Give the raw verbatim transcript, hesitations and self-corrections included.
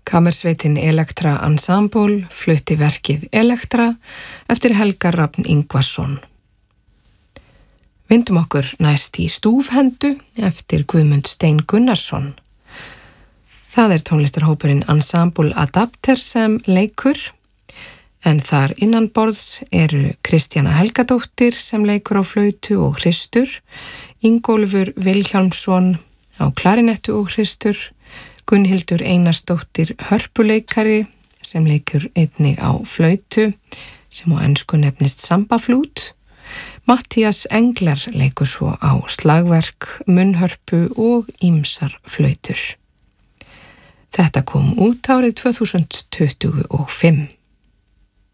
Kammersveitin Elektra Ensemble flutti verkið Elektra eftir Helga Rafn Ingvarsson. Vindum okkur næst í Stúfhendu eftir Guðmund Stein Gunnarsson. Það er tónlistarhópurinn Ensemble Adapter sem leikur, en þar innanborðs eru Kristjana Helgadóttir sem leikur á flautu og hristur, Ingólfur Vilhjálmsson á klarinettu og hristur, Gunnhildur Einarsdóttir hörpuleikari sem leikur einnig á flautu sem á ensku nefnist sambaflút. Mattías Engler leikur svo á slagverk, munnhörpu og ýmsar flautur. Þetta kom út árið tvö þúsund tuttugu og fimm.